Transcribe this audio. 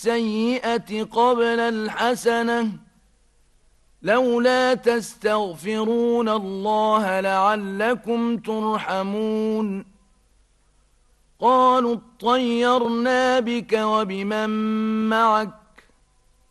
السيئة قبل الحسنة لولا تستغفرون الله لعلكم ترحمون قالوا اطيرنا بك وبمن معك